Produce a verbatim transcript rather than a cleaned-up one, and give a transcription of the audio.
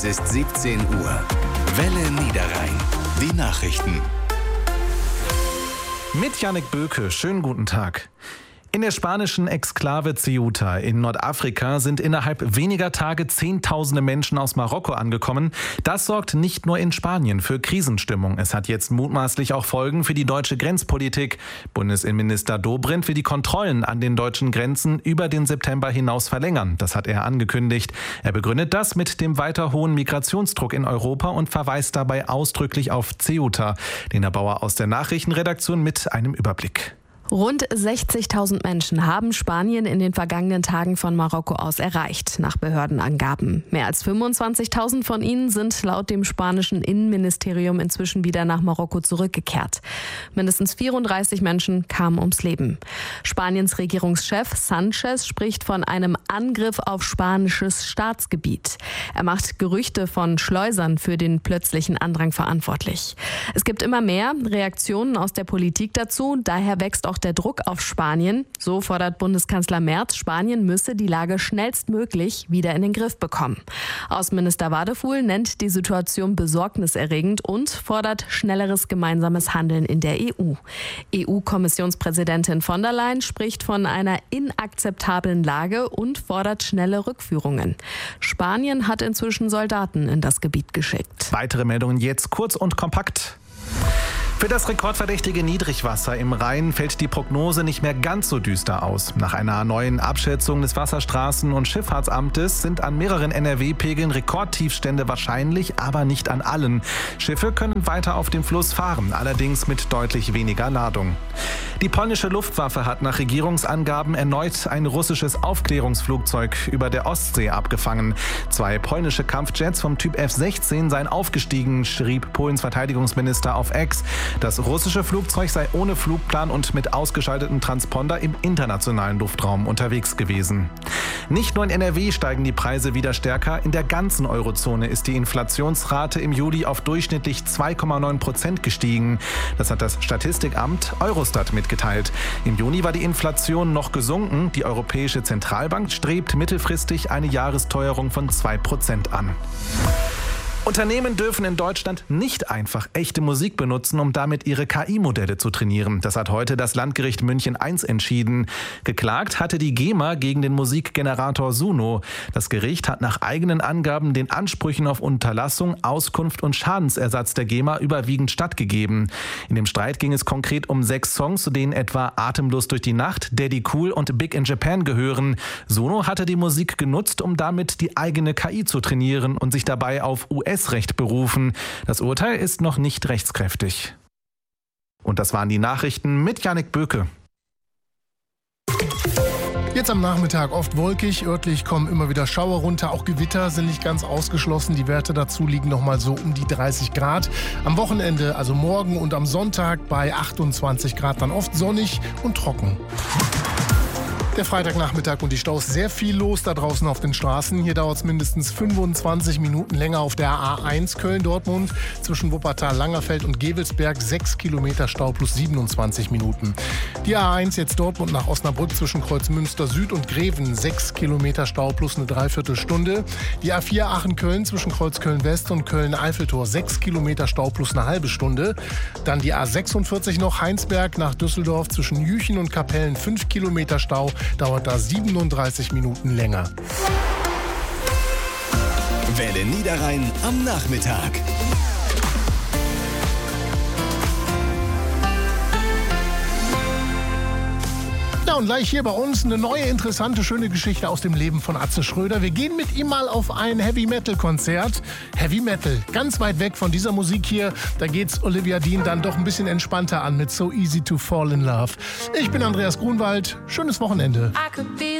Es ist siebzehn Uhr. Welle Niederrhein. Die Nachrichten. Mit Jannik Böke, schönen guten Tag. In der spanischen Exklave Ceuta in Nordafrika sind innerhalb weniger Tage Zehntausende Menschen aus Marokko angekommen. Das sorgt nicht nur in Spanien für Krisenstimmung. Es hat jetzt mutmaßlich auch Folgen für die deutsche Grenzpolitik. Bundesinnenminister Dobrindt will die Kontrollen an den deutschen Grenzen über den September hinaus verlängern. Das hat er angekündigt. Er begründet das mit dem weiter hohen Migrationsdruck in Europa und verweist dabei ausdrücklich auf Ceuta. Lena Bauer aus der Nachrichtenredaktion mit einem Überblick. Rund sechzigtausend Menschen haben Spanien in den vergangenen Tagen von Marokko aus erreicht, nach Behördenangaben. Mehr als fünfundzwanzigtausend von ihnen sind laut dem spanischen Innenministerium inzwischen wieder nach Marokko zurückgekehrt. Mindestens vierunddreißig Menschen kamen ums Leben. Spaniens Regierungschef Sánchez spricht von einem Angriff auf spanisches Staatsgebiet. Er macht Gerüchte von Schleusern für den plötzlichen Andrang verantwortlich. Es gibt immer mehr Reaktionen aus der Politik dazu, daher wächst auch der Druck auf Spanien. So fordert Bundeskanzler Merz, Spanien müsse die Lage schnellstmöglich wieder in den Griff bekommen. Außenminister Wadefuhl nennt die Situation besorgniserregend und fordert schnelleres gemeinsames Handeln in der E U. E U-Kommissionspräsidentin von der Leyen spricht von einer inakzeptablen Lage und fordert schnelle Rückführungen. Spanien hat inzwischen Soldaten in das Gebiet geschickt. Weitere Meldungen jetzt kurz und kompakt. Für das rekordverdächtige Niedrigwasser im Rhein fällt die Prognose nicht mehr ganz so düster aus. Nach einer neuen Abschätzung des Wasserstraßen- und Schifffahrtsamtes sind an mehreren N R W-Pegeln Rekordtiefstände wahrscheinlich, aber nicht an allen. Schiffe können weiter auf dem Fluss fahren, allerdings mit deutlich weniger Ladung. Die polnische Luftwaffe hat nach Regierungsangaben erneut ein russisches Aufklärungsflugzeug über der Ostsee abgefangen. Zwei polnische Kampfjets vom Typ F sechzehn seien aufgestiegen, schrieb Polens Verteidigungsminister auf X. Das russische Flugzeug sei ohne Flugplan und mit ausgeschaltetem Transponder im internationalen Luftraum unterwegs gewesen. Nicht nur in N R W steigen die Preise wieder stärker. In der ganzen Eurozone ist die Inflationsrate im Juli auf durchschnittlich zwei Komma neun Prozent gestiegen. Das hat das Statistikamt Eurostat mitgeteilt. Im Juni war die Inflation noch gesunken. Die Europäische Zentralbank strebt mittelfristig eine Jahresteuerung von zwei Prozent an. Unternehmen dürfen in Deutschland nicht einfach echte Musik benutzen, um damit ihre K I-Modelle zu trainieren. Das hat heute das Landgericht München eins entschieden. Geklagt hatte die GEMA gegen den Musikgenerator Suno. Das Gericht hat nach eigenen Angaben den Ansprüchen auf Unterlassung, Auskunft und Schadensersatz der GEMA überwiegend stattgegeben. In dem Streit ging es konkret um sechs Songs, zu denen etwa Atemlos durch die Nacht, Daddy Cool und Big in Japan gehören. Suno hatte die Musik genutzt, um damit die eigene K I zu trainieren und sich dabei auf U S-Recht berufen. Das Urteil ist noch nicht rechtskräftig. Und das waren die Nachrichten mit Jannik Böke. Jetzt am Nachmittag oft wolkig, örtlich kommen immer wieder Schauer runter, auch Gewitter sind nicht ganz ausgeschlossen. Die Werte dazu liegen nochmal so um die dreißig Grad. Am Wochenende, also morgen und am Sonntag bei achtundzwanzig Grad, dann oft sonnig und trocken. Der Freitagnachmittag und die Staus, sehr viel los da draußen auf den Straßen. Hier dauert es mindestens fünfundzwanzig Minuten länger auf der A eins Köln-Dortmund. Zwischen Wuppertal, Langerfeld und Gevelsberg sechs Kilometer Stau plus siebenundzwanzig Minuten. Die A eins jetzt Dortmund nach Osnabrück zwischen Kreuzmünster Süd und Greven sechs Kilometer Stau plus eine Dreiviertelstunde. Die A vier Aachen-Köln zwischen Kreuzköln-West und Köln-Eiffeltor sechs Kilometer Stau plus eine halbe Stunde. Dann die A sechsundvierzig noch Heinsberg nach Düsseldorf zwischen Jüchen und Kapellen fünf Kilometer Stau. Dauert da siebenunddreißig Minuten länger. Welle Niederrhein am Nachmittag. Ja, und gleich hier bei uns eine neue, interessante, schöne Geschichte aus dem Leben von Atze Schröder. Wir gehen mit ihm mal auf ein Heavy-Metal-Konzert. Heavy Metal, ganz weit weg von dieser Musik hier. Da geht's Olivia Dean dann doch ein bisschen entspannter an mit So Easy to Fall in Love. Ich bin Andreas Grunwald. Schönes Wochenende.